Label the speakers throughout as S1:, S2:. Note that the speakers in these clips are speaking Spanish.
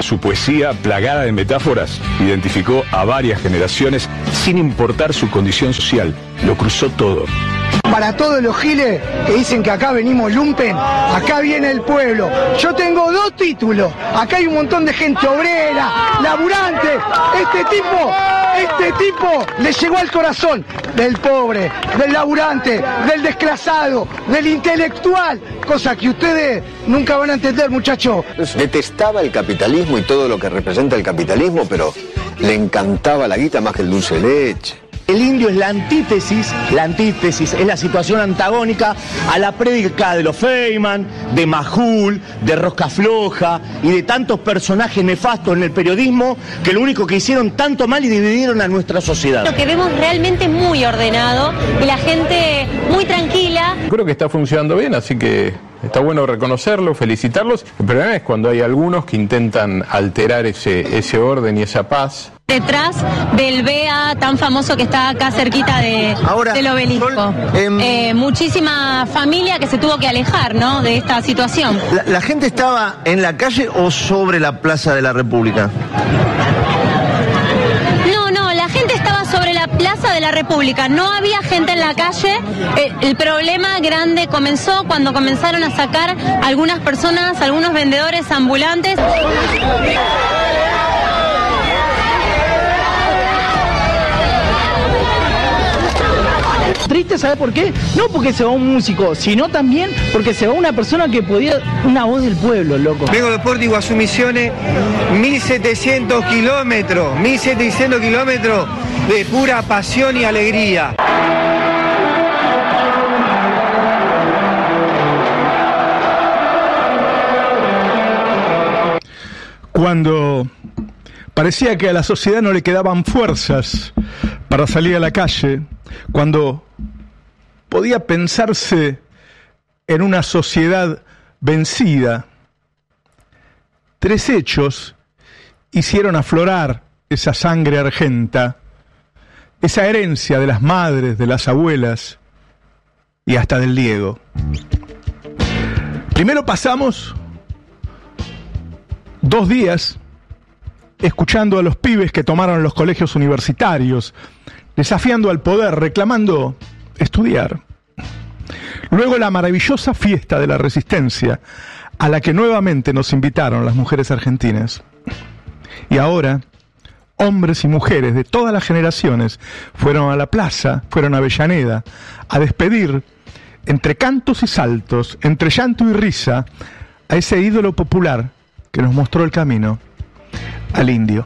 S1: su poesía, plagada de metáforas, identificó a varias generaciones sin importar su condición social. Lo cruzó todo.
S2: Para todos los giles que dicen que acá venimos lumpen, acá viene el pueblo. Yo tengo 2 títulos. Acá hay un montón de gente obrera, laburante. Este tipo le llegó al corazón del pobre, del laburante, del desclasado, del intelectual. Cosa que ustedes nunca van a entender, muchachos.
S3: Detestaba el capitalismo y todo lo que representa el capitalismo, pero le encantaba la guita más que el dulce de leche.
S4: El indio es la antítesis, es la situación antagónica a la prédica de los Feynman, de Majul, de Rosca Floja y de tantos personajes nefastos en el periodismo que lo único que hicieron tanto mal y dividieron a nuestra sociedad.
S5: Lo que vemos realmente es muy ordenado y la gente muy tranquila.
S6: Creo que está funcionando bien, así que está bueno reconocerlo, felicitarlos. El problema es cuando hay algunos que intentan alterar ese orden y esa paz.
S5: Detrás del BEA tan famoso que está acá cerquita del obelisco. Muchísima familia que se tuvo que alejar, ¿no?, de esta situación.
S4: ¿La gente estaba en la calle o sobre la Plaza de la República?
S5: No, la gente estaba sobre la Plaza de la República. No había gente en la calle. El problema grande comenzó cuando comenzaron a sacar algunas personas, algunos vendedores ambulantes.
S7: Triste, ¿sabe por qué? No porque se va un músico, sino también porque se va una persona que podía, una voz del pueblo, loco.
S8: Vengo de Puerto Iguazú Misiones, 1700 kilómetros de pura pasión y alegría.
S9: Cuando parecía que a la sociedad no le quedaban fuerzas para salir a la calle, cuando podía pensarse en una sociedad vencida, 3 hechos hicieron aflorar esa sangre argenta, esa herencia de las madres, de las abuelas y hasta del Diego. Primero pasamos 2 días escuchando a los pibes que tomaron los colegios universitarios, desafiando al poder, reclamando estudiar. Luego la maravillosa fiesta de la Resistencia, a la que nuevamente nos invitaron las mujeres argentinas. Y ahora, hombres y mujeres de todas las generaciones fueron a la plaza, fueron a Avellaneda, a despedir, entre cantos y saltos, entre llanto y risa, a ese ídolo popular que nos mostró el camino, al indio.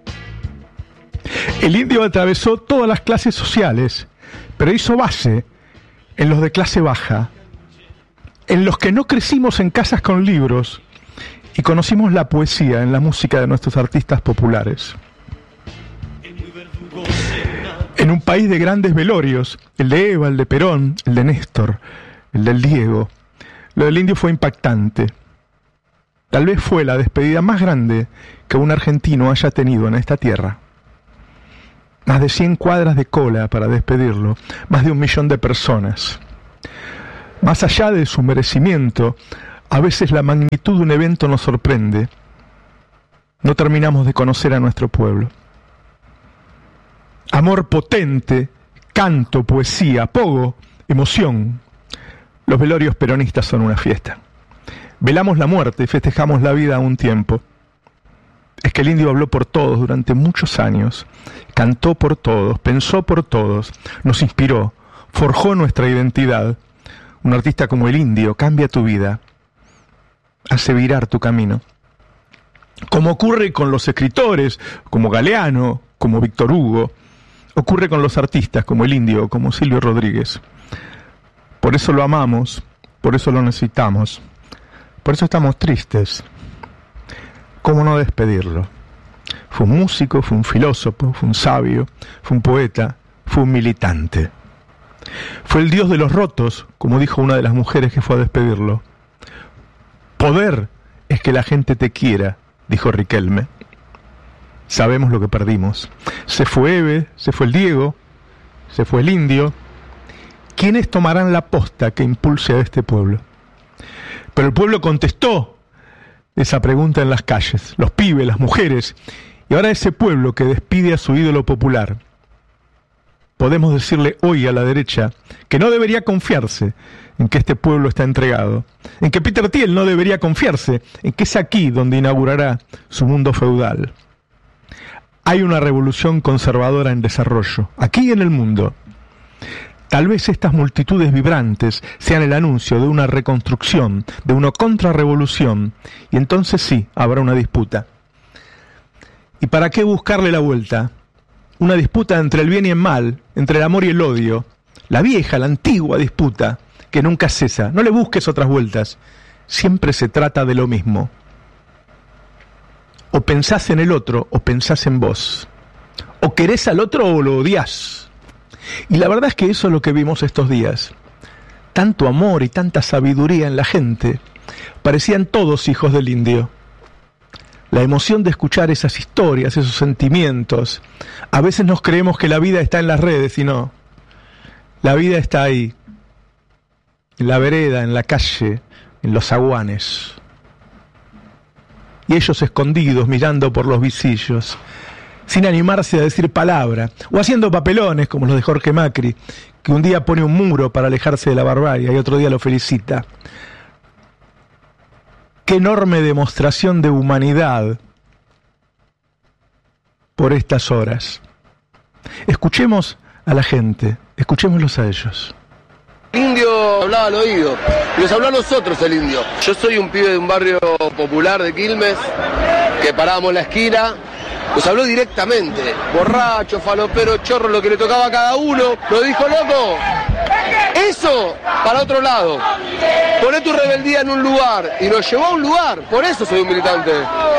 S9: El indio atravesó todas las clases sociales, pero hizo base en los de clase baja, en los que no crecimos en casas con libros y conocimos la poesía en la música de nuestros artistas populares. En un país de grandes velorios, el de Eva, el de Perón, el de Néstor, el del Diego, lo del indio fue impactante. Tal vez fue la despedida más grande que un argentino haya tenido en esta tierra. Más de 100 cuadras de cola para despedirlo, más de 1 millón de personas. Más allá de su merecimiento, a veces la magnitud de un evento nos sorprende. No terminamos de conocer a nuestro pueblo. Amor potente, canto, poesía, pogo, emoción. Los velorios peronistas son una fiesta. Velamos la muerte y festejamos la vida a un tiempo. Es que el indio habló por todos durante muchos años, cantó por todos, pensó por todos, nos inspiró, forjó nuestra identidad. Un artista como el indio cambia tu vida, hace virar tu camino. Como ocurre con los escritores, como Galeano, como Víctor Hugo, ocurre con los artistas como el indio, como Silvio Rodríguez. Por eso lo amamos, por eso lo necesitamos, por eso estamos tristes. ¿Cómo no despedirlo? Fue un músico, fue un filósofo, fue un sabio, fue un poeta, fue un militante. Fue el dios de los rotos, como dijo una de las mujeres que fue a despedirlo. Poder es que la gente te quiera, dijo Riquelme. Sabemos lo que perdimos. Se fue Eve, se fue el Diego, se fue el indio. ¿Quiénes tomarán la posta que impulse a este pueblo? Pero el pueblo contestó esa pregunta en las calles, los pibes, las mujeres, y ahora ese pueblo que despide a su ídolo popular. Podemos decirle hoy a la derecha que no debería confiarse en que este pueblo está entregado, en que Peter Thiel no debería confiarse en que es aquí donde inaugurará su mundo feudal. Hay una revolución conservadora en desarrollo, aquí en el mundo. Tal vez estas multitudes vibrantes sean el anuncio de una reconstrucción, de una contrarrevolución, y entonces sí, habrá una disputa. ¿Y para qué buscarle la vuelta? Una disputa entre el bien y el mal, entre el amor y el odio. La vieja, la antigua disputa, que nunca cesa. No le busques otras vueltas. Siempre se trata de lo mismo. O pensás en el otro, o pensás en vos. O querés al otro o lo odiás. Y la verdad es que eso es lo que vimos estos días. Tanto amor y tanta sabiduría en la gente. Parecían todos hijos del indio. La emoción de escuchar esas historias, esos sentimientos. A veces nos creemos que la vida está en las redes y no. La vida está ahí. En la vereda, en la calle, en los zaguanes. Y ellos escondidos mirando por los visillos, sin animarse a decir palabra, o haciendo papelones como los de Jorge Macri, que un día pone un muro para alejarse de la barbarie y otro día lo felicita. Qué enorme demostración de humanidad por estas horas. Escuchemos a la gente, escuchémoslos a ellos.
S10: El indio hablaba al oído, y nos habló a nosotros el indio. Yo soy un pibe de un barrio popular de Quilmes, que parábamos en la esquina, nos habló directamente, borracho, falopero, chorro, lo que le tocaba a cada uno, nos dijo, loco, eso para otro lado, poné tu rebeldía en un lugar, y nos llevó a un lugar, por eso soy un militante,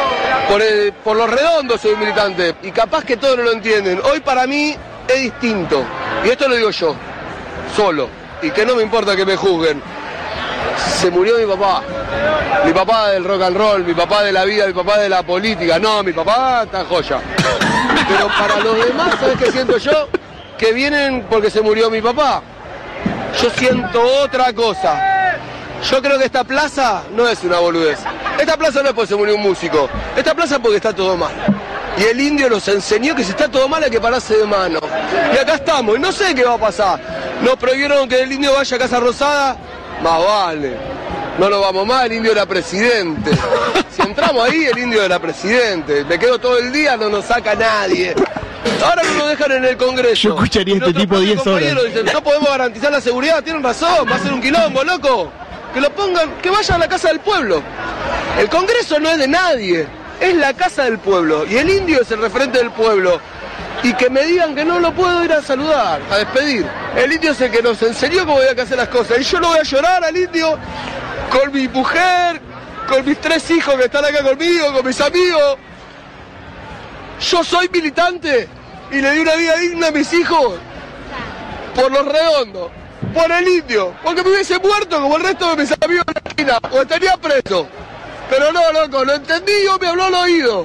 S10: por los redondos soy un militante, y capaz que todos no lo entienden, hoy para mí es distinto, y esto lo digo yo, solo. Y que no me importa que me juzguen. Se murió mi papá del rock and roll, mi papá de la vida, mi papá de la política. No, mi papá está joya. Pero para los demás, ¿sabes qué siento yo? Que vienen porque se murió mi papá. Yo siento otra cosa. Yo creo que esta plaza no es una boludez. Esta plaza no es porque se murió un músico. Esta plaza es porque está todo mal. Y el indio nos enseñó que si está todo mal hay que pararse de mano. Y acá estamos, y no sé qué va a pasar. Nos prohibieron que el indio vaya a Casa Rosada, más vale. No lo vamos más, el indio era presidente. Si entramos ahí, el indio era presidente. Me quedo todo el día, no nos saca nadie. Ahora no nos dejan en el Congreso.
S4: Yo escucharía este tipo 10 horas.
S10: Dicen, no podemos garantizar la seguridad, tienen razón, va a ser un quilombo, loco. Que lo pongan, que vayan a la casa del pueblo. El Congreso no es de nadie. Es la casa del pueblo, y el indio es el referente del pueblo. Y que me digan que no lo puedo ir a saludar, a despedir. El indio es el que nos enseñó cómo había que hacer las cosas. Y yo lo voy a llorar al indio con mi mujer, con mis 3 hijos que están acá conmigo, con mis amigos. Yo soy militante y le di una vida digna a mis hijos por los redondos, por el indio, porque me hubiese muerto como el resto de mis amigos en la esquina, o estaría preso. Pero no, loco, lo entendí, yo me habló al oído.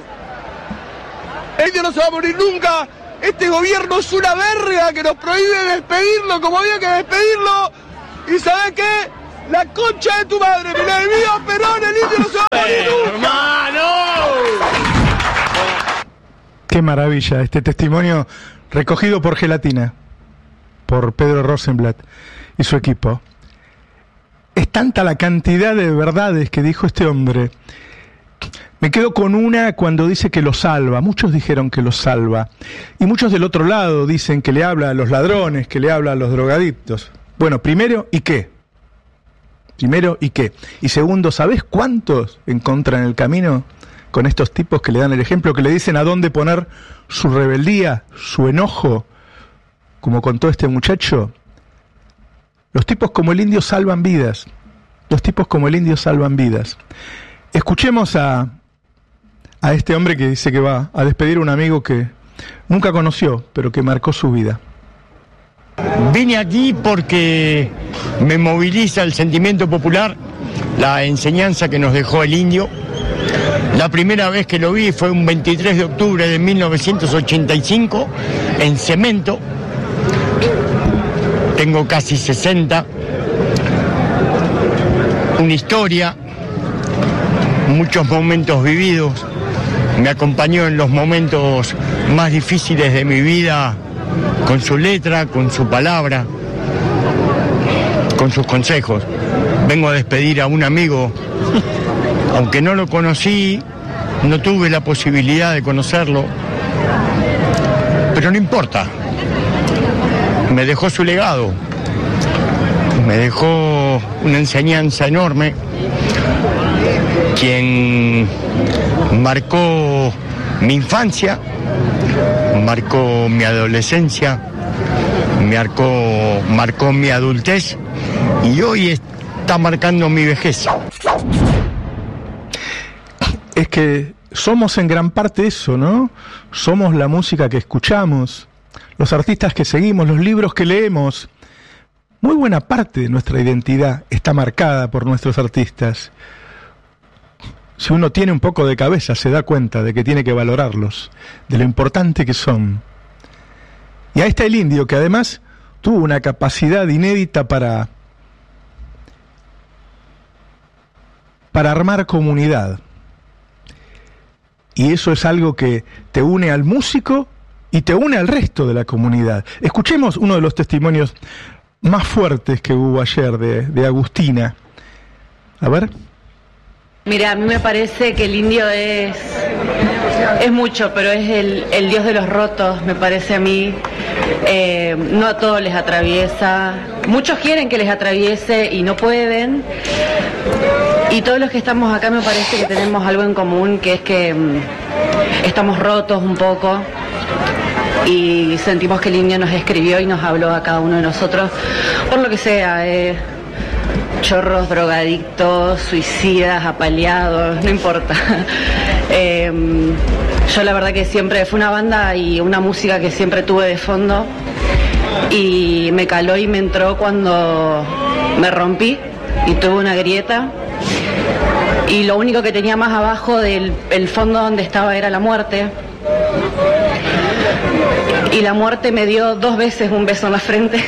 S10: El indio no se va a morir nunca. Este gobierno es una verga que nos prohíbe despedirlo como había que despedirlo. ¿Y sabes qué? La concha de tu madre, me la envío Perón, el indio no se va a morir nunca. ¡Hermano!
S9: Qué maravilla este testimonio recogido por Gelatina, por Pedro Rosenblatt y su equipo. Es tanta la cantidad de verdades que dijo este hombre. Me quedo con una cuando dice que lo salva. Muchos dijeron que lo salva. Y muchos del otro lado dicen que le habla a los ladrones, que le habla a los drogadictos. Bueno, primero, ¿y qué? Primero, ¿y qué? Y segundo, ¿sabés cuántos encuentran el camino con estos tipos que le dan el ejemplo, que le dicen a dónde poner su rebeldía, su enojo? Como contó este muchacho. Los tipos como el indio salvan vidas. Los tipos como el indio salvan vidas. Escuchemos a este hombre que dice que va a despedir a un amigo que nunca conoció, pero que marcó su vida.
S11: Vine aquí porque me moviliza el sentimiento popular, la enseñanza que nos dejó el indio. La primera vez que lo vi fue un 23 de octubre de 1985 en Cemento. Tengo casi 60. Una historia muchos momentos vividos, me acompañó en los momentos más difíciles de mi vida, con su letra, con su palabra, con sus consejos. Vengo a despedir a un amigo, aunque no lo conocí, no tuve la posibilidad de conocerlo, pero no importa, me dejó su legado, me dejó una enseñanza enorme, quien marcó mi infancia, marcó mi adolescencia, marcó mi adultez y hoy está marcando mi vejez.
S9: Es que somos en gran parte eso, ¿no? Somos la música que escuchamos, los artistas que seguimos, los libros que leemos. Muy buena parte de nuestra identidad está marcada por nuestros artistas. Si uno tiene un poco de cabeza, se da cuenta de que tiene que valorarlos, de lo importante que son. Y ahí está el indio, que además tuvo una capacidad inédita para armar comunidad. Y eso es algo que te une al músico y te une al resto de la comunidad. Escuchemos uno de los testimonios más fuertes que hubo ayer de Agustina. A ver.
S12: Mira, a mí me parece que el indio es mucho, pero es el dios de los rotos, me parece a mí. No a todos les atraviesa. Muchos quieren que les atraviese y no pueden. Y todos los que estamos acá me parece que tenemos algo en común, que es que estamos rotos un poco y sentimos que el indio nos escribió y nos habló a cada uno de nosotros, por lo que sea, chorros, drogadictos, suicidas, apaleados, no importa. Yo la verdad que siempre fue una banda y una música que siempre tuve de fondo y me caló y me entró cuando me rompí y tuve una grieta. Y lo único que tenía más abajo del fondo donde estaba era la muerte. Y la muerte me dio 2 veces un beso en la frente.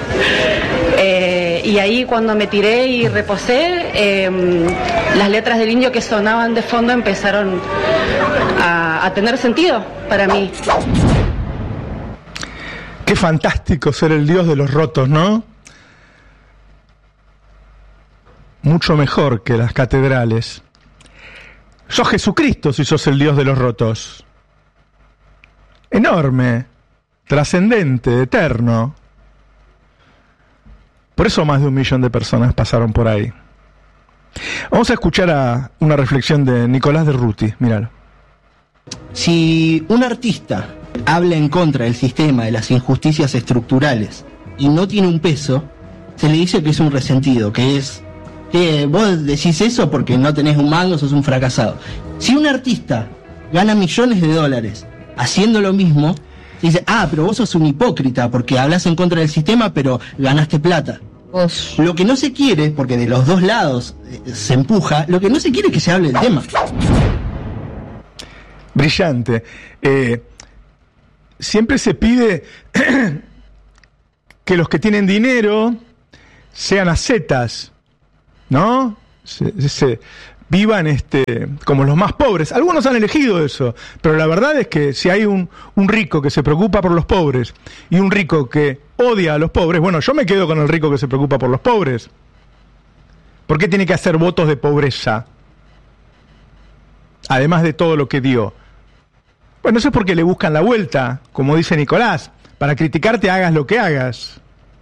S12: Y ahí cuando me tiré y reposé, las letras del indio que sonaban de fondo empezaron a tener sentido para mí.
S9: Qué fantástico ser el dios de los rotos, ¿no? Mucho mejor que las catedrales. Sos Jesucristo si sos el Dios de los rotos. Enorme, trascendente, eterno. Por eso más de 1 millón de personas pasaron por ahí. Vamos a escuchar a una reflexión de Nicolás de Ruti. Míralo.
S13: Si un artista habla en contra del sistema, de las injusticias estructurales, y no tiene un peso, se le dice que es un resentido, que es... que vos decís eso porque no tenés un mango, sos un fracasado. Si un artista gana millones de dólares haciendo lo mismo, se dice, pero vos sos un hipócrita porque hablas en contra del sistema pero ganaste plata. Lo que no se quiere, porque de los dos lados se empuja, lo que no se quiere es que se hable del tema.
S9: Brillante. Siempre se pide que los que tienen dinero sean ascetas, ¿no? Se vivan como los más pobres. Algunos han elegido eso, pero la verdad es que si hay un rico que se preocupa por los pobres y un rico que odia a los pobres, bueno, yo me quedo con el rico que se preocupa por los pobres. ¿Por qué tiene que hacer votos de pobreza? Además de todo lo que dio. Bueno, eso es porque le buscan la vuelta, como dice Nicolás. Para criticarte hagas lo que hagas.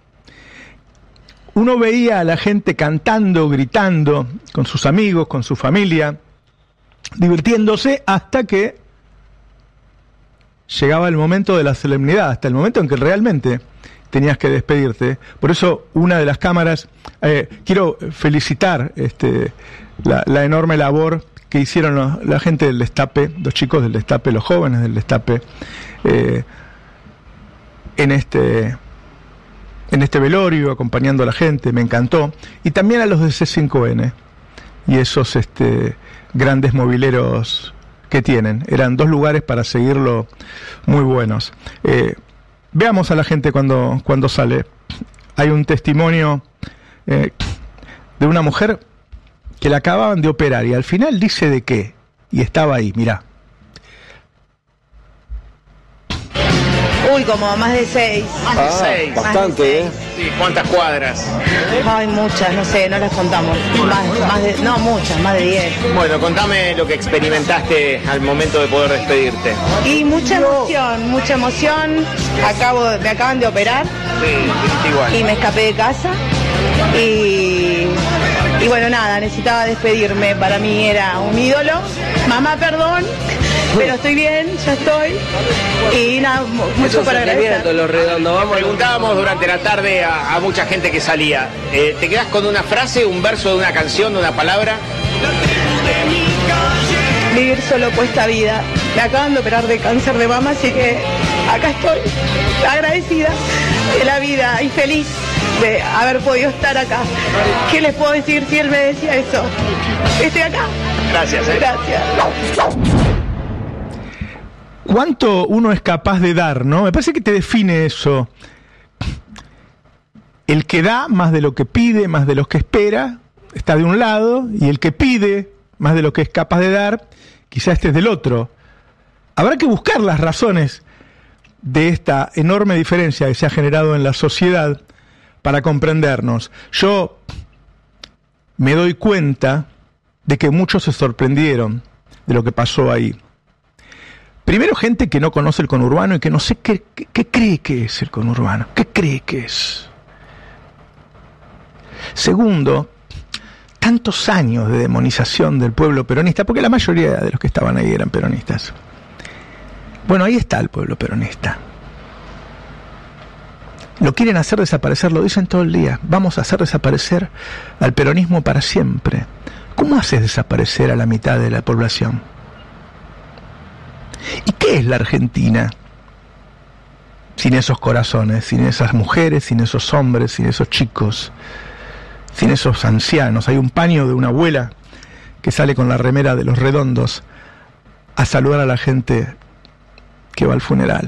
S9: Uno veía a la gente cantando, gritando, con sus amigos, con su familia, divirtiéndose hasta que llegaba el momento de la solemnidad, hasta el momento en que realmente tenías que despedirte. Por eso una de las cámaras, quiero felicitar la enorme labor que hicieron la gente del Destape, los chicos del Destape, los jóvenes del Destape, en este velorio, acompañando a la gente, me encantó. Y también a los de C5N y esos grandes mobileros que tienen. Eran 2 lugares para seguirlo muy buenos. Veamos a la gente cuando sale. Hay un testimonio de una mujer que la acababan de operar y al final dice de qué, y estaba ahí, mirá.
S14: Uy, como más de 6.
S3: Más de 6. Bastante, ¿eh?
S15: Sí, ¿cuántas cuadras?
S14: Ay, muchas, no sé, no las contamos. Muchas, más de 10.
S15: Bueno, contame lo que experimentaste al momento de poder despedirte.
S14: Y mucha emoción. Me acaban de operar.
S15: Sí, igual.
S14: Y me escapé de casa. Y bueno, nada, necesitaba despedirme. Para mí era un ídolo. Mamá, perdón. Pero estoy bien, ya estoy. Y nada, mucho para agradecer.
S15: Los redondos. Preguntábamos durante la tarde a mucha gente que salía. ¿Te quedás con una frase, un verso de una canción, de una palabra?
S14: Vivir solo cuesta vida. Me acaban de operar de cáncer de mama, así que acá estoy, agradecida de la vida y feliz de haber podido estar acá. ¿Qué les puedo decir si él me decía eso? Estoy acá.
S15: Gracias.
S14: Gracias.
S9: ¿Cuánto uno es capaz de dar, no? Me parece que te define eso. El que da más de lo que pide, más de lo que espera, está de un lado, y el que pide más de lo que es capaz de dar, quizá esté del otro. Habrá que buscar las razones de esta enorme diferencia que se ha generado en la sociedad para comprendernos. Yo me doy cuenta de que muchos se sorprendieron de lo que pasó ahí. Primero, gente que no conoce el conurbano y que no sé qué cree que es el conurbano, qué cree que es. Segundo, tantos años de demonización del pueblo peronista, porque la mayoría de los que estaban ahí eran peronistas. Bueno, ahí está el pueblo peronista. Lo quieren hacer desaparecer, lo dicen todo el día. Vamos a hacer desaparecer al peronismo para siempre. ¿Cómo haces desaparecer a la mitad de la población? ¿Y qué es la Argentina sin esos corazones, sin esas mujeres, sin esos hombres, sin esos chicos, sin esos ancianos? Hay un paño de una abuela que sale con la remera de los Redondos a saludar a la gente que va al funeral.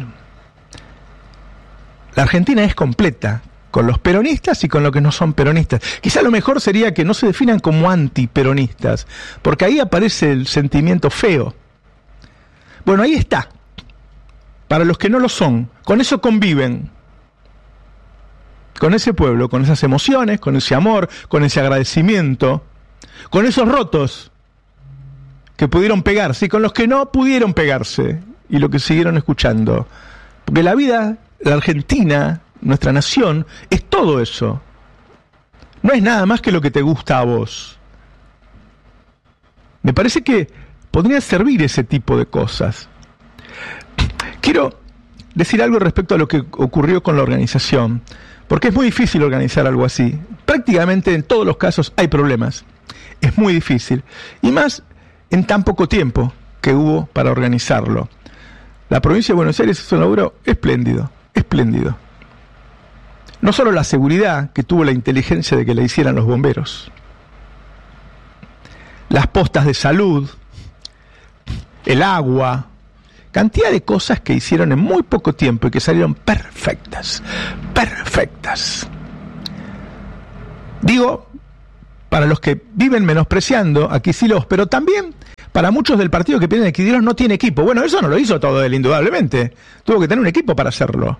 S9: La Argentina es completa, con los peronistas y con los que no son peronistas. Quizá lo mejor sería que no se definan como antiperonistas, porque ahí aparece el sentimiento feo. Bueno, ahí está. Para los que no lo son, con eso conviven. Con ese pueblo, con esas emociones, con ese amor, con ese agradecimiento, con esos rotos que pudieron pegarse y con los que no pudieron pegarse y lo que siguieron escuchando. Porque la vida, la Argentina, nuestra nación, es todo eso. No es nada más que lo que te gusta a vos. Me parece que podría servir ese tipo de cosas. Quiero decir algo respecto a lo que ocurrió con la organización, porque es muy difícil organizar algo así. Prácticamente en todos los casos hay problemas. Es muy difícil. Y más en tan poco tiempo que hubo para organizarlo. La provincia de Buenos Aires hizo un laburo espléndido, espléndido. No solo la seguridad que tuvo la inteligencia de que la hicieran los bomberos, las postas de salud, el agua, cantidad de cosas que hicieron en muy poco tiempo y que salieron perfectas, perfectas. Digo, para los que viven menospreciando a Kicillof, pero también para muchos del partido que piensan que Kicillof no tiene equipo. Bueno, eso no lo hizo todo él, indudablemente. Tuvo que tener un equipo para hacerlo.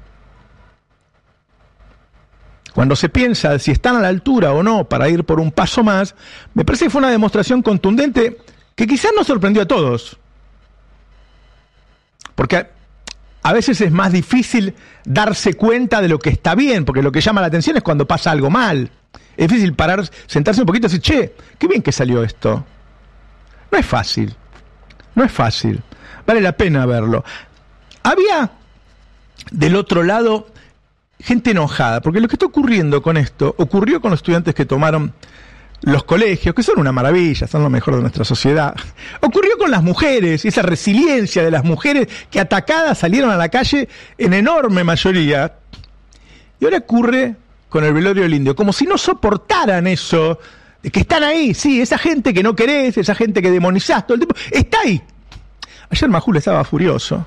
S9: Cuando se piensa de si están a la altura o no para ir por un paso más, me parece que fue una demostración contundente que quizás nos sorprendió a todos. Porque a veces es más difícil darse cuenta de lo que está bien, porque lo que llama la atención es cuando pasa algo mal. Es difícil parar, sentarse un poquito y decir, che, qué bien que salió esto. No es fácil, no es fácil. Vale la pena verlo. Había del otro lado gente enojada, porque lo que está ocurriendo con esto, ocurrió con los estudiantes que tomaron los colegios, que son una maravilla, son lo mejor de nuestra sociedad. Ocurrió con las mujeres, esa resiliencia de las mujeres que atacadas salieron a la calle en enorme mayoría. Y ahora ocurre con el velorio del indio, como si no soportaran eso, que están ahí, sí, esa gente que no querés, esa gente que demonizás todo el tiempo, está ahí. Ayer Majul estaba furioso,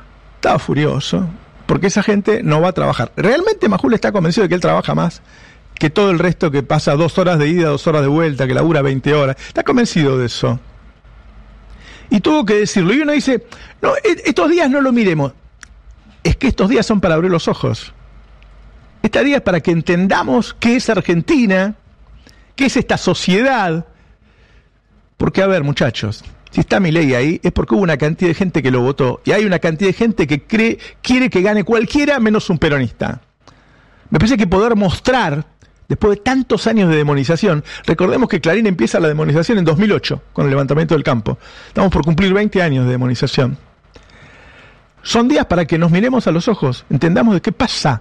S9: porque esa gente no va a trabajar. Realmente Majul está convencido de que él trabaja más que todo el resto que pasa 2 horas de ida, 2 horas de vuelta, que labura 20 horas. Está convencido de eso. Y tuvo que decirlo. Y uno dice, no, estos días no lo miremos. Es que estos días son para abrir los ojos. Este día es para que entendamos qué es Argentina, qué es esta sociedad. Porque, a ver, muchachos, si está Milei ahí, es porque hubo una cantidad de gente que lo votó. Y hay una cantidad de gente que quiere que gane cualquiera menos un peronista. Me parece que poder mostrar, después de tantos años de demonización, recordemos que Clarín empieza la demonización en 2008, con el levantamiento del campo. Estamos por cumplir 20 años de demonización. Son días para que nos miremos a los ojos, entendamos de qué pasa.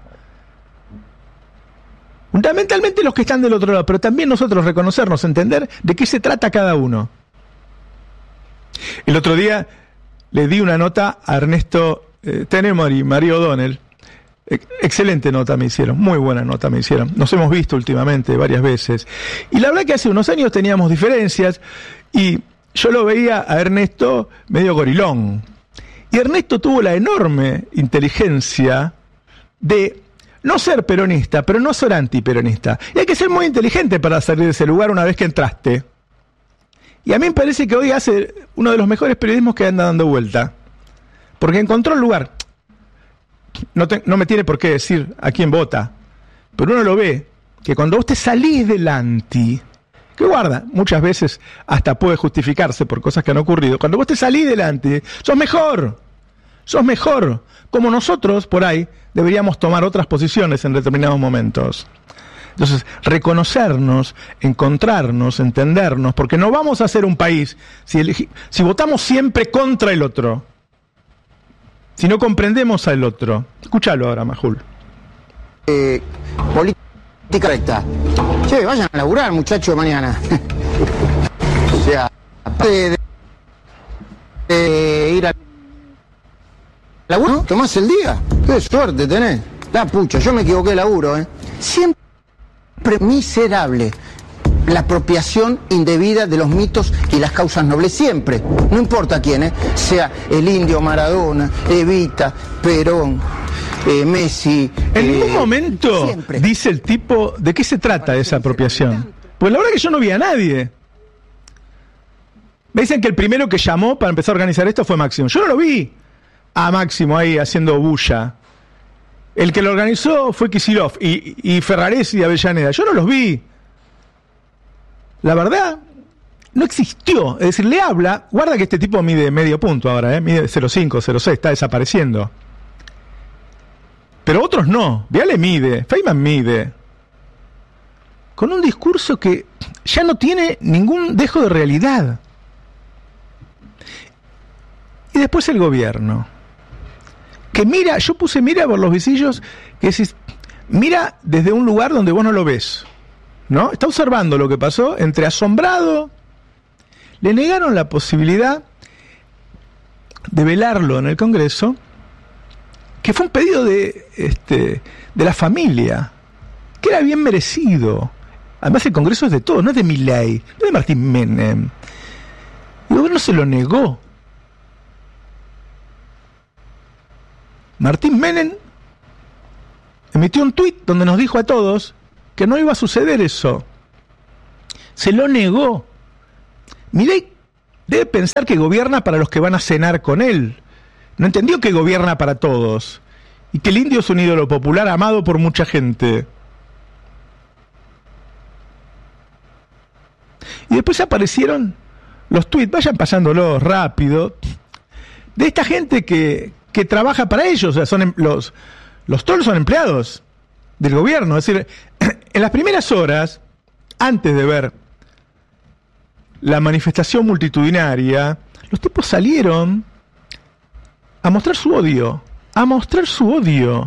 S9: Fundamentalmente los que están del otro lado, pero también nosotros reconocernos, entender de qué se trata cada uno. El otro día le di una nota a Ernesto Tenenbaum y María O'Donnell. Excelente nota me hicieron, muy buena nota me hicieron. Nos hemos visto últimamente varias veces. Y la verdad que hace unos años teníamos diferencias y yo lo veía a Ernesto medio gorilón. Y Ernesto tuvo la enorme inteligencia de no ser peronista, pero no ser antiperonista. Y hay que ser muy inteligente para salir de ese lugar una vez que entraste. Y a mí me parece que hoy hace uno de los mejores periodismos que anda dando vuelta. Porque encontró el lugar. No me tiene por qué decir a quién vota. Pero uno lo ve, que cuando vos te salís del anti, que guarda, muchas veces hasta puede justificarse por cosas que han ocurrido. Cuando vos te salís del anti, sos mejor. Sos mejor. Como nosotros, por ahí, deberíamos tomar otras posiciones en determinados momentos. Entonces, reconocernos, encontrarnos, entendernos, porque no vamos a ser un país si votamos siempre contra el otro, si no comprendemos al otro. Escúchalo ahora, Majul.
S16: Política recta. Che, vayan a laburar, muchachos, mañana. O sea, aparte de ir al laburo, ¿no? Tomás el día. Qué suerte tenés. La pucha, yo me equivoqué de laburo, Siempre miserable la apropiación indebida de los mitos y las causas nobles, siempre, no importa quién, sea el indio, Maradona, Evita, Perón, Messi.
S9: En ningún momento siempre dice el tipo de qué se trata esa apropiación. Pues la verdad que yo no vi a nadie. Me dicen que el primero que llamó para empezar a organizar esto fue Máximo. Yo no lo vi a Máximo ahí haciendo bulla. El que lo organizó fue Kicillof y Ferraresi y Avellaneda. Yo no los vi. La verdad, no existió. Es decir, le habla. Guarda que este tipo mide medio punto ahora, mide 0,5, 0,6, está desapareciendo. Pero otros no. Viale mide, Feynman mide. Con un discurso que ya no tiene ningún dejo de realidad. Y después el gobierno. Que mira, yo puse mira por los visillos, que es, mira desde un lugar donde vos no lo ves, ¿no? Está observando lo que pasó, entre asombrado. Le negaron la posibilidad de velarlo en el Congreso, que fue un pedido de la familia, que era bien merecido. Además el Congreso es de todos, no es de Milei, no es de Martín Menem. El gobierno se lo negó. Martín Menem emitió un tuit donde nos dijo a todos que no iba a suceder eso. Se lo negó. Milei debe pensar que gobierna para los que van a cenar con él. No entendió que gobierna para todos. Y que el indio es un ídolo popular amado por mucha gente. Y después aparecieron los tuits, vayan pasándolos rápido, de esta gente que trabaja para ellos. O sea, son los trolls son empleados del gobierno. Es decir, en las primeras horas, antes de ver la manifestación multitudinaria, los tipos salieron a mostrar su odio. A mostrar su odio.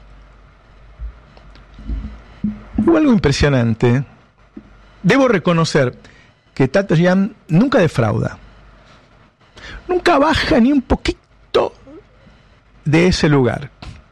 S9: Hubo algo impresionante. Debo reconocer que Tato Yan nunca defrauda. Nunca baja ni un poquito de ese lugar.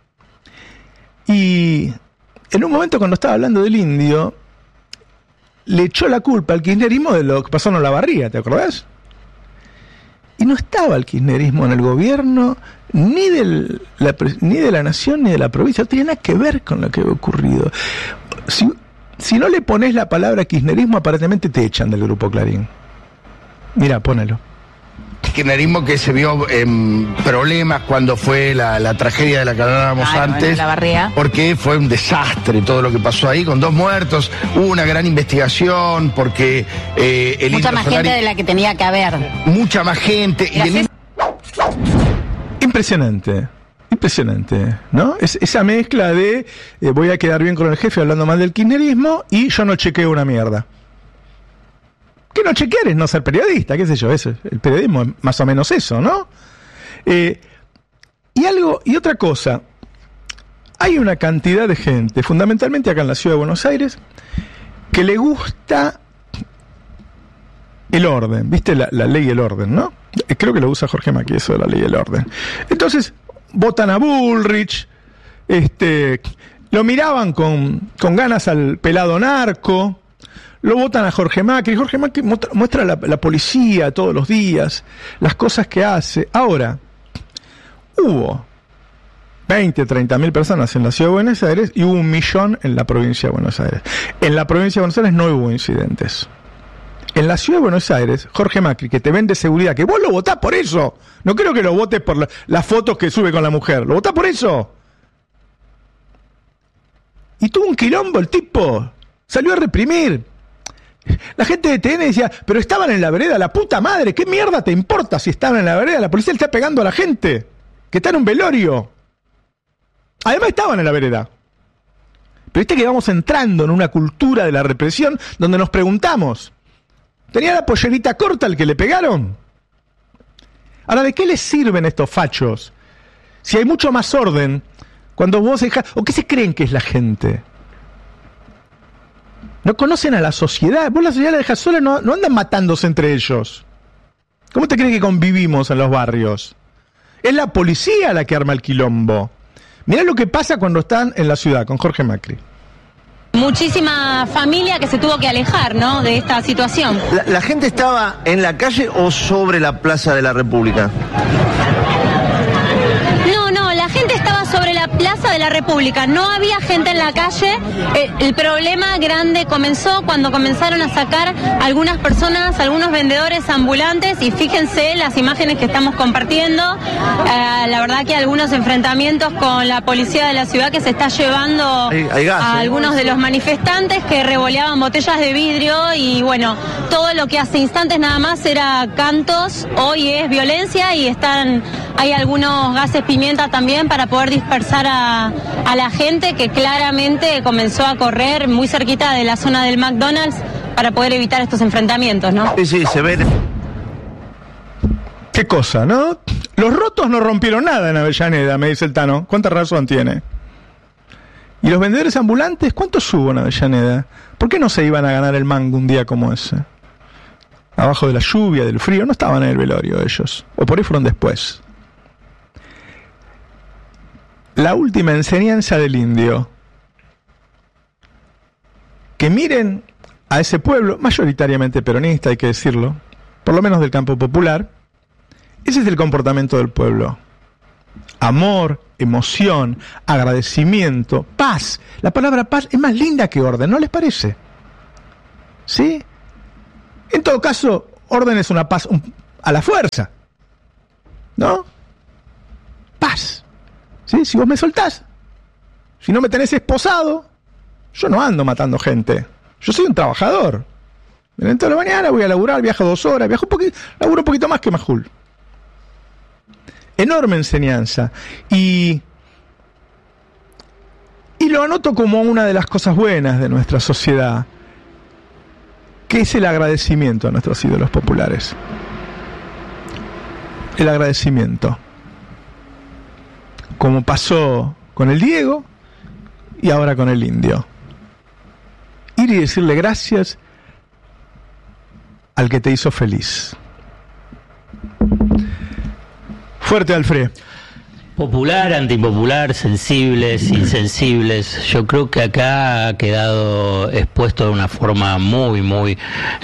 S9: Y en un momento, cuando estaba hablando del indio, le echó la culpa al kirchnerismo de lo que pasó en Olavarría, ¿te acordás? Y no estaba el kirchnerismo en el gobierno, ni de la nación, ni de la provincia. No tenía nada que ver con lo que había ocurrido. Si si no le pones la palabra kirchnerismo, aparentemente te echan del Grupo Clarín. Mira, ponelo.
S17: Kirchnerismo que se vio en problemas cuando fue la tragedia de la que hablábamos antes,
S18: la Barrea.
S17: porque fue un desastre todo lo que pasó ahí, con 2 muertos, hubo una gran investigación, porque el
S18: mucha más gente de la que tenía que haber.
S17: Mucha más gente.
S9: Impresionante. Impresionante, ¿no? Es esa mezcla de voy a quedar bien con el jefe hablando mal del kirchnerismo y yo no chequeo una mierda. Que no chequear es no ser periodista, qué sé yo, eso, el periodismo es más o menos eso, ¿no? Y otra cosa, hay una cantidad de gente, fundamentalmente acá en la ciudad de Buenos Aires, que le gusta el orden, ¿viste? La ley y el orden, ¿no? Creo que lo usa Jorge Macri, eso de la ley y el orden. Entonces, votan a Bullrich, lo miraban con ganas al pelado narco, lo votan a Jorge Macri muestra la policía todos los días, las cosas que hace. Ahora, hubo 20, 30.000 personas en la ciudad de Buenos Aires y hubo 1 millón en la provincia de Buenos Aires. En la provincia de Buenos Aires no hubo incidentes. En la ciudad de Buenos Aires, Jorge Macri, que te vende seguridad, que vos lo votás por eso. No creo que lo votes por las fotos que sube con la mujer. Lo votás por eso. Y tuvo un quilombo el tipo. Salió a reprimir. La gente de TN decía, pero estaban en la vereda, la puta madre, ¿qué mierda te importa si estaban en la vereda? La policía le está pegando a la gente, que está en un velorio. Además estaban en la vereda. Pero viste que vamos entrando en una cultura de la represión donde nos preguntamos, ¿tenía la pollerita corta el que le pegaron? Ahora, ¿de qué les sirven estos fachos? Si hay mucho más orden, cuando vos dejás... ¿O qué se creen que es la gente? No conocen a la sociedad. Vos la sociedad la dejas sola, no andan matándose entre ellos. ¿Cómo te crees que convivimos en los barrios? Es la policía la que arma el quilombo. Mirá lo que pasa cuando están en la ciudad con Jorge Macri.
S5: Muchísima familia que se tuvo que alejar, ¿no?, de esta situación.
S19: ¿La gente estaba en la calle o sobre la Plaza de la República?
S5: No, la gente estaba sobre la Plaza de la República, no había gente en la calle. El problema grande comenzó cuando comenzaron a sacar algunas personas, algunos vendedores ambulantes, y fíjense las imágenes que estamos compartiendo. La verdad que algunos enfrentamientos con la policía de la ciudad que se está llevando
S19: hay gas,
S5: a algunos de los manifestantes que revoleaban botellas de vidrio, y bueno, todo lo que hace instantes nada más era cantos, hoy es violencia y hay algunos gases pimienta también para poder dispersar a la gente que claramente comenzó a correr muy cerquita de la zona del McDonald's para poder evitar estos enfrentamientos, ¿no?
S19: Sí, se ve.
S9: Qué cosa, ¿no? Los rotos no rompieron nada en Avellaneda, me dice el Tano. ¿Cuánta razón tiene? ¿Y los vendedores ambulantes? ¿Cuántos hubo en Avellaneda? ¿Por qué no se iban a ganar el mango un día como ese? Abajo de la lluvia, del frío, no estaban en el velorio ellos. O por ahí fueron después. La última enseñanza del indio. Que miren a ese pueblo, mayoritariamente peronista, hay que decirlo, por lo menos del campo popular. Ese es el comportamiento del pueblo. Amor, emoción, agradecimiento, paz. La palabra paz es más linda que orden, ¿no les parece? ¿Sí? En todo caso, orden es una paz a la fuerza, ¿no? Paz. ¿Sí? Si vos me soltás, si no me tenés esposado, yo no ando matando gente. Yo soy un trabajador. Me levanto de la mañana, voy a laburar, viajo 2 horas, laburo un poquito más que Majul. Enorme enseñanza. Y lo anoto como una de las cosas buenas de nuestra sociedad, que es el agradecimiento a nuestros ídolos populares. El agradecimiento. Como pasó con el Diego y ahora con el indio. Ir y decirle gracias al que te hizo feliz. Fuerte, Alfred.
S20: Popular, antipopular, sensibles, insensibles. Yo creo que acá ha quedado expuesto de una forma muy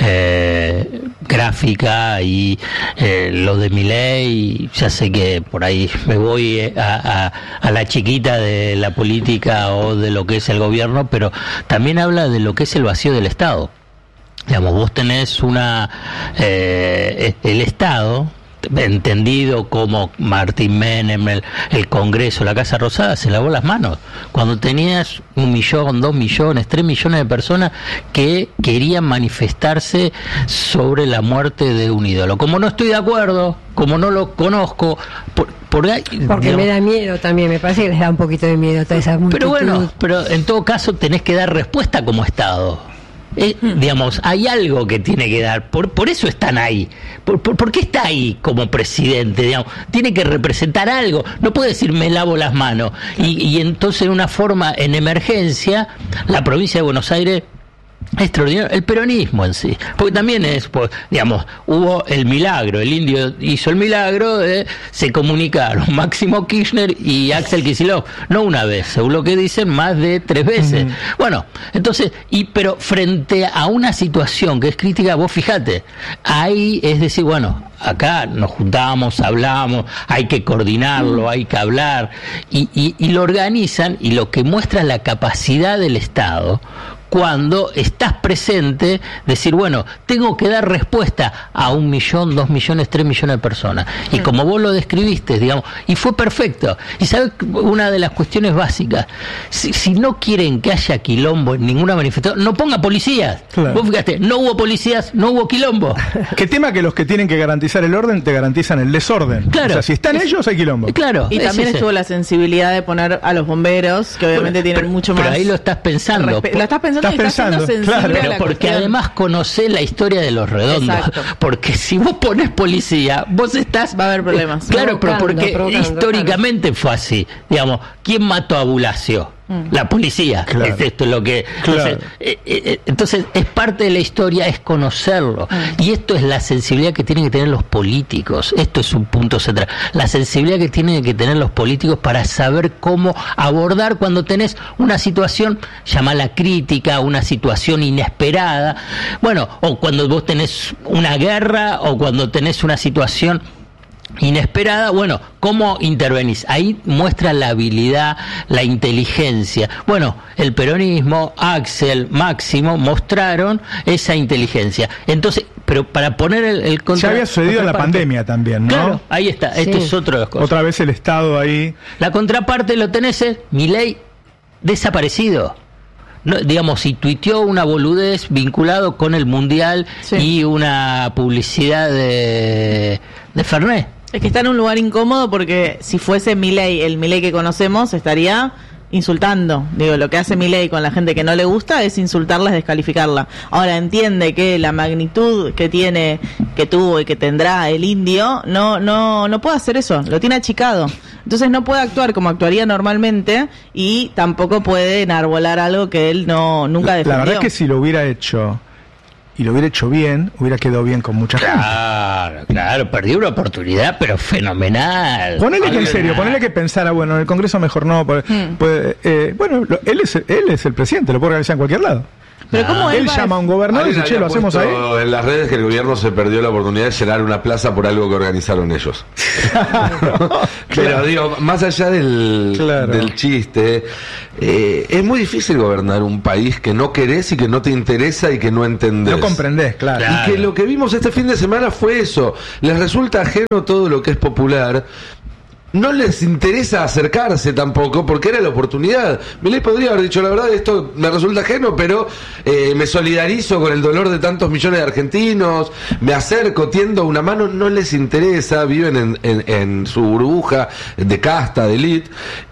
S20: gráfica, y lo de Milei, ya sé que por ahí me voy a la chiquita de la política o de lo que es el gobierno, pero también habla de lo que es el vacío del Estado. Digamos, vos tenés el Estado, entendido como Martín Menem, el Congreso, la Casa Rosada, se lavó las manos cuando tenías 1 millón, 2 millones, 3 millones de personas que querían manifestarse sobre la muerte de un ídolo. Como no estoy de acuerdo, como no lo conozco, porque digamos,
S21: me da miedo también, me parece que les da un poquito de miedo toda esa multitud.
S20: Pero bueno, en todo caso tenés que dar respuesta como Estado. Digamos, hay algo que tiene que dar, por eso están ahí. ¿Por qué está ahí como presidente? Digamos, tiene que representar algo, no puede decir me lavo las manos. Y entonces, de una forma, en emergencia, la provincia de Buenos Aires, extraordinario, el peronismo en sí, porque también es, pues, digamos, hubo el milagro, el indio hizo el milagro, se comunicaron Máximo Kirchner y Axel Kicillof, no una vez, según lo que dicen, más de 3 veces. Bueno, entonces, pero frente a una situación que es crítica, vos fijate, ahí es decir, bueno, acá nos juntamos, hablamos, hay que coordinarlo, hay que hablar, y lo organizan, y lo que muestra es la capacidad del Estado cuando estás presente, decir, bueno, tengo que dar respuesta a 1 millón, 2 millones, 3 millones de personas. Y como vos lo describiste, digamos, y fue perfecto. Y sabes, una de las cuestiones básicas, si no quieren que haya quilombo en ninguna manifestación, no ponga policías. Claro. Vos fíjate, no hubo policías, no hubo quilombo.
S9: Qué tema que los que tienen que garantizar el orden te garantizan el desorden.
S20: Claro.
S9: O sea, si están ellos, hay quilombo.
S20: Claro.
S22: Y también estuvo la sensibilidad de poner a los bomberos, que obviamente tienen mucho más.
S20: Pero ahí lo estás pensando.
S22: Lo estás pensando. Estás
S9: pensando,
S22: claro.
S20: Pero porque además conocés la historia de Los Redondos. Exacto. Porque si vos pones policía, vos estás...
S22: Va a haber problemas.
S20: Claro, pero porque históricamente fue así. Digamos, ¿quién mató a Bulacio? La policía. Claro. Esto es lo que...
S9: Claro.
S20: Entonces, es parte de la historia, es conocerlo. Y esto es la sensibilidad que tienen que tener los políticos. Esto es un punto central. La sensibilidad que tienen que tener los políticos para saber cómo abordar cuando tenés una situación, llamala crítica, una situación inesperada. Bueno, o cuando vos tenés una guerra, o cuando tenés una situación inesperada, bueno, ¿cómo intervenís? Ahí muestra la habilidad, la inteligencia. Bueno, el peronismo, Axel, Máximo, mostraron esa inteligencia. Entonces, pero para poner el
S9: contra... Ya había sucedido en la pandemia también, ¿no?
S20: Claro, ahí está, sí. Esto es otra de las cosas.
S9: Otra vez el Estado ahí.
S20: La contraparte lo tenés, Milei desaparecido. No, digamos, si tuiteó una boludez vinculado con el Mundial y una publicidad de Fernet.
S22: Es que está en un lugar incómodo porque si fuese Milei, el Milei que conocemos, estaría insultando. Digo, lo que hace Milei con la gente que no le gusta es insultarla, es descalificarla. Ahora entiende que la magnitud que tiene, que tuvo y que tendrá el indio, no puede hacer eso, lo tiene achicado. Entonces no puede actuar como actuaría normalmente y tampoco puede enarbolar algo que él nunca defendió.
S9: La verdad es que si lo hubiera hecho y lo hubiera hecho bien, hubiera quedado bien con mucha gente.
S20: Claro, perdió una oportunidad, pero fenomenal.
S9: Ponele que en serio, ponele que pensara, bueno, en el Congreso mejor no, bueno, él es el presidente, lo puede organizar en cualquier lado.
S22: Pero ¿cómo
S9: él llama a un gobernador y dice, che, lo hacemos ahí.
S23: En las redes que el gobierno se perdió la oportunidad de llenar una plaza por algo que organizaron ellos. Pero digo, más allá del chiste, es muy difícil gobernar un país que no querés y que no te interesa y que no entendés.
S9: No comprendés, claro.
S23: Y que lo que vimos este fin de semana fue eso. Les resulta ajeno todo lo que es popular. No les interesa acercarse tampoco porque era la oportunidad. Milei podría haber dicho, la verdad, esto me resulta ajeno, pero me solidarizo con el dolor de tantos millones de argentinos, me acerco, tiendo una mano. No les interesa, viven en su burbuja de casta, de élite,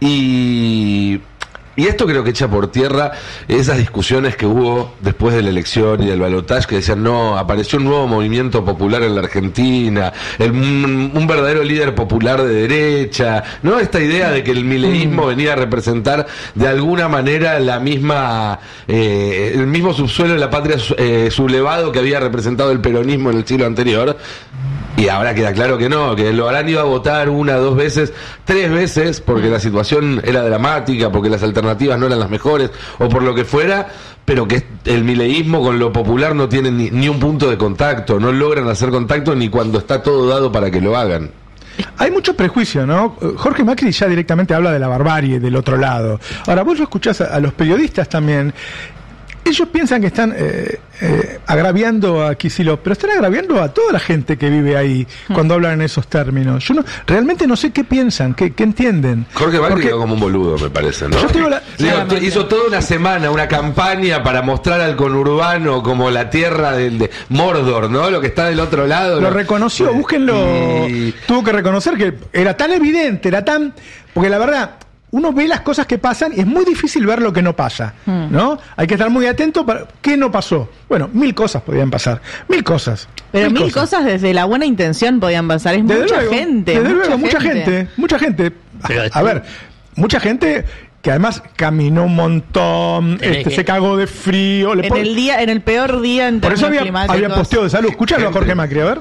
S23: y esto creo que echa por tierra esas discusiones que hubo después de la elección y del balotaje, que decían, no, apareció un nuevo movimiento popular en la Argentina, un verdadero líder popular de derecha, ¿no? Esta idea de que el mileísmo venía a representar de alguna manera la misma el mismo subsuelo de la patria sublevado que había representado el peronismo en el siglo anterior. Y ahora queda claro que no, que lo habrán ido a votar 1, 2 veces, 3 veces, porque la situación era dramática, porque las alternativas no eran las mejores, o por lo que fuera, pero que el mileísmo con lo popular no tiene ni un punto de contacto, no logran hacer contacto ni cuando está todo dado para que lo hagan.
S9: Hay mucho prejuicio, ¿no? Jorge Macri ya directamente habla de la barbarie del otro lado. Ahora, vos lo escuchás a los periodistas también. Ellos piensan que están agraviando a Kicillof, pero están agraviando a toda la gente que vive ahí cuando hablan en esos términos. Yo realmente no sé qué piensan, qué entienden.
S23: Jorge Macri quedó como un boludo, me parece, ¿no? Hizo toda una semana una campaña para mostrar al conurbano como la tierra de Mordor, ¿no? Lo que está del otro lado.
S9: Lo reconoció, búsquenlo. Tuvo que reconocer que era tan evidente, porque la verdad, uno ve las cosas que pasan y es muy difícil ver lo que no pasa, ¿no? Hay que estar muy atento para qué no pasó. Bueno, 1000 cosas podían pasar, 1000 cosas.
S22: Pero 1000 cosas desde la buena intención podían pasar, es mucha gente.
S9: Desde luego, mucha gente. A ver, mucha gente que además caminó un montón, se cagó de frío.
S22: En el peor día en
S9: términos climáticos. Por eso había posteo de salud. Escúchalo a Jorge Macri, a ver.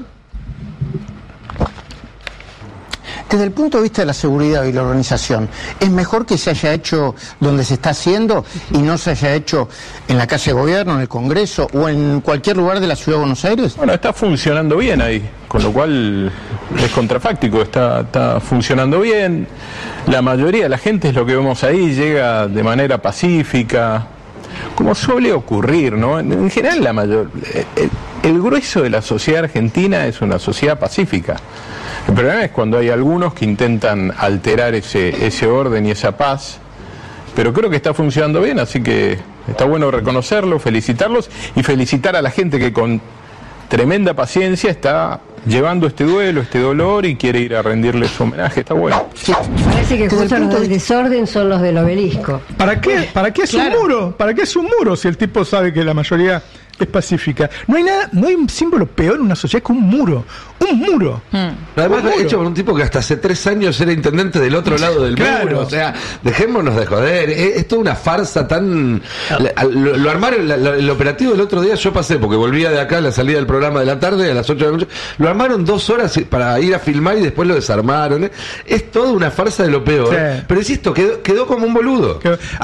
S16: Desde el punto de vista de la seguridad y la organización, ¿es mejor que se haya hecho donde se está haciendo y no se haya hecho en la calle de gobierno, en el Congreso o en cualquier lugar de la Ciudad de Buenos Aires?
S1: Bueno, está funcionando bien ahí, con lo cual es contrafáctico, está funcionando bien. La mayoría de la gente, es lo que vemos ahí, llega de manera pacífica, como suele ocurrir, ¿no? En general, el grueso de la sociedad argentina es una sociedad pacífica. El problema es cuando hay algunos que intentan alterar ese orden y esa paz, pero creo que está funcionando bien, así que está bueno reconocerlo, felicitarlos y felicitar a la gente que con tremenda paciencia está llevando este duelo, este dolor y quiere ir a rendirles homenaje, está bueno.
S21: Parece que justo los del desorden son los del obelisco.
S9: ¿Para qué es un muro? ¿Para qué es un muro si el tipo sabe que la mayoría es pacífica? No hay un símbolo peor en una sociedad que un muro. Un muro.
S23: Además, hecho por un tipo que hasta hace 3 años era intendente del otro lado del muro. O sea, dejémonos de joder. Es toda una farsa tan. Lo armaron, el operativo del otro día yo pasé, porque volvía de acá a la salida del programa de la tarde, a las 8 de la noche. Lo armaron 2 horas para ir a filmar y después lo desarmaron. Es toda una farsa de lo peor. Sí. Pero insisto, quedó como un boludo.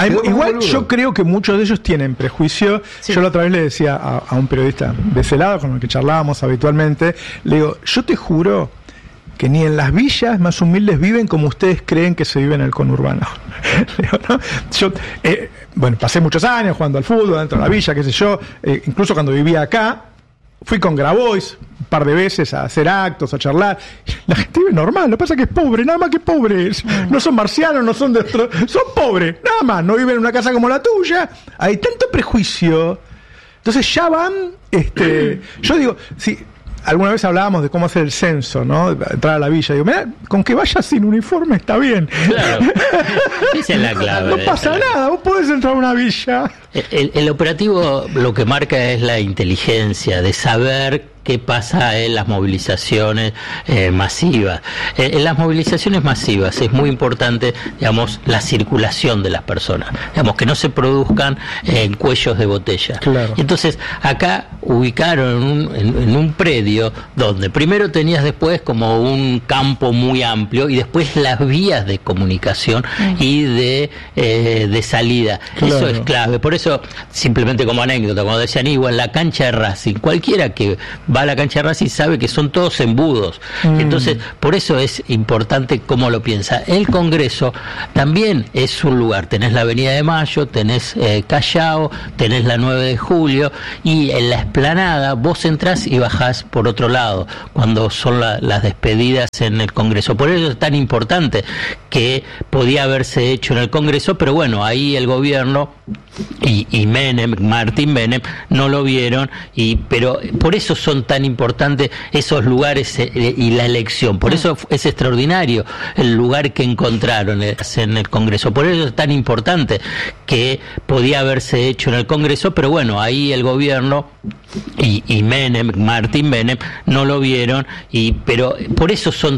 S9: Yo creo que muchos de ellos tienen prejuicio. Sí. Yo la otra vez le decía a un periodista de ese lado, con el que charlábamos habitualmente, le digo, yo te juro que ni en las villas más humildes viven como ustedes creen que se vive en el conurbano. Digo, ¿no? Yo, pasé muchos años jugando al fútbol dentro de la villa, qué sé yo, incluso cuando vivía acá, fui con Grabois un par de veces a hacer actos, a charlar. La gente vive normal, lo que pasa es que es pobre, nada más que pobre. No son marcianos, no son de otro, son pobres, nada más, no viven en una casa como la tuya. Hay tanto prejuicio. Entonces ya van, yo digo, si alguna vez hablábamos de cómo hacer el censo, ¿no? Entrar a la villa, digo, mira, con que vayas sin uniforme está bien.
S20: Claro. Esa es la clave.
S9: No pasa nada, vos podés entrar a una villa.
S20: El operativo lo que marca es la inteligencia de saber qué pasa en las movilizaciones masivas. En las movilizaciones masivas es muy importante, digamos, la circulación de las personas, digamos, que no se produzcan en cuellos de botella. Claro. Entonces, acá ubicaron en un predio donde primero tenías después como un campo muy amplio y después las vías de comunicación y de salida. Claro. Eso es clave. Por eso, simplemente como anécdota, cuando decían, igual la cancha de Racing, cualquiera que va a la cancha de Racing sabe que son todos embudos. Entonces, por eso es importante cómo lo piensa. El Congreso también es un lugar. Tenés la Avenida de Mayo, tenés Callao, tenés la 9 de Julio, y en la explanada vos entrás y bajás por otro lado, cuando son las despedidas en el Congreso. Por eso es tan importante, que podía haberse hecho en el Congreso, pero bueno, ahí el gobierno y Martín Menem no lo vieron, pero por eso son tan importantes esos lugares y la elección. Por eso es extraordinario el lugar que encontraron en el Congreso. Por eso es tan importante, que podía haberse hecho en el Congreso, pero bueno, ahí el gobierno y Martín Menem no lo vieron, pero por eso son